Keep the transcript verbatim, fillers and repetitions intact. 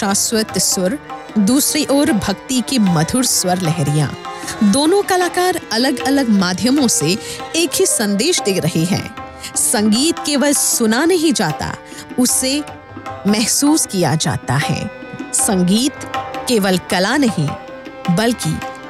शाश्वत सुर, दूसरी ओर भक्ति की मधुर स्वर लहरियां। दोनों कलाकार अलग अलग माध्यमों से एक ही संदेश दे रहे हैं। संगीत केवल सुना नहीं जाता, उसे महसूस किया जाता है। संगीत केवल कला नहीं, बल्कि